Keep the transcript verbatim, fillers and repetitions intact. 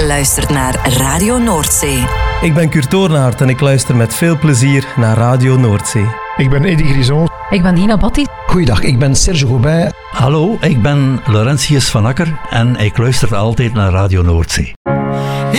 luistert naar Radio Noordzee. Ik ben Kurt Toornaert en ik luister met veel plezier naar Radio Noordzee. Ik ben Eddy Grison. Ik ben Hina Batti. Goeiedag, ik ben Serge Gobin. Hallo, ik ben Laurentius van Akker en ik luister altijd naar Radio Noordzee.